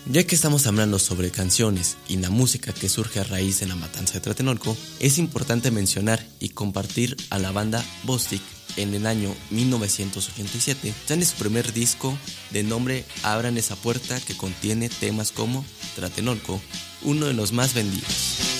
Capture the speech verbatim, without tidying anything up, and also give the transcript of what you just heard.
Ya que estamos hablando sobre canciones y la música que surge a raíz de la matanza de Tlatelolco, es importante mencionar y compartir a la banda Bostik. En el año mil novecientos ochenta y siete sale su primer disco de nombre Abran esa puerta, que contiene temas como Tlatelolco, uno de los más vendidos.